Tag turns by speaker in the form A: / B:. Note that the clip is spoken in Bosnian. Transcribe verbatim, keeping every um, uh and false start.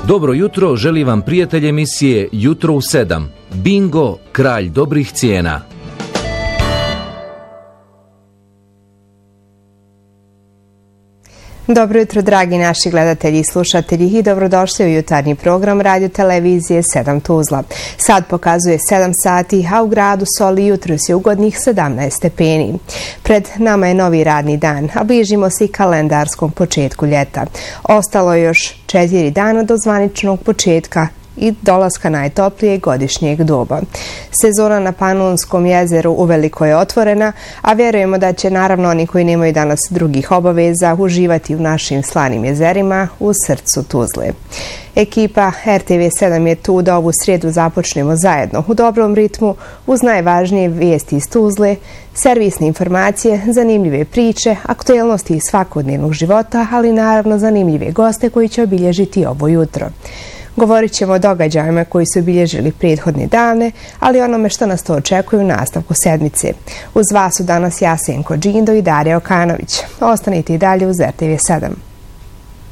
A: Dobro jutro, želi vam prijatelj emisije Jutro u sedam. Bingo, kralj dobrih cijena.
B: Dobro jutro, dragi naši gledatelji i slušatelji, i dobrodošli u jutarnji program radio televizije sedam Tuzla. Sad pokazuje sedam sati, a u gradu Soli jutros je ugodnih sedamnaest stepeni. Pred nama je novi radni dan, a bližimo se i kalendarskom početku ljeta. Ostalo je još četiri dana do zvaničnog početka i dolaska najtoplijeg godišnjeg doba. Sezona na Panonskom jezeru uveliko je otvorena, a vjerujemo da će naravno oni koji nemaju danas drugih obaveza uživati u našim slanim jezerima u srcu Tuzle. Ekipa R T V sedam je tu da ovu srijedu započnemo zajedno u dobrom ritmu uz najvažnije vijesti iz Tuzle, servisne informacije, zanimljive priče, aktuelnosti iz svakodnevnog života, ali naravno zanimljive goste koji će obilježiti ovo jutro. Govorit ćemo o događajima koji su obilježili prethodne dane, ali onome što nas to očekuje u nastavku sedmice. Uz vas su danas Jasenko Džindo i Darija Okanović. Ostanite i dalje uz R T V sedam.